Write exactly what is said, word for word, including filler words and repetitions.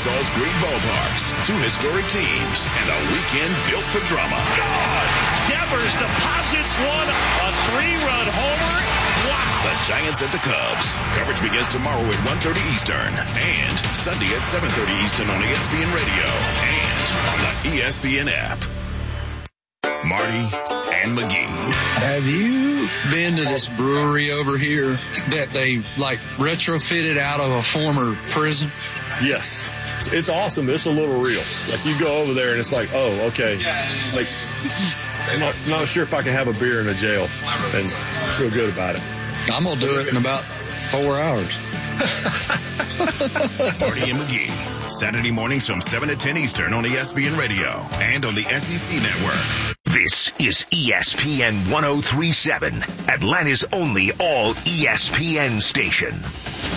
baseball's great ballparks, two historic teams, and a weekend built for drama. God! Devers deposits one, a three-run homer. Wow! The Giants at the Cubs. Coverage begins tomorrow at one thirty Eastern and Sunday at seven thirty Eastern on E S P N Radio and on the E S P N app. Marty and McGee. Have you been to this brewery over here that they like retrofitted out of a former prison? Yes. It's awesome. It's a little real. Like you go over there and it's like, oh, okay. Like I'm not, not sure if I can have a beer in a jail and feel good about it. I'm going to do it in about four hours. Marty and McGee. Saturday mornings from seven to ten Eastern on E S P N Radio and on the S E C Network. This is E S P N one oh three point seven, Atlanta's only all E S P N station.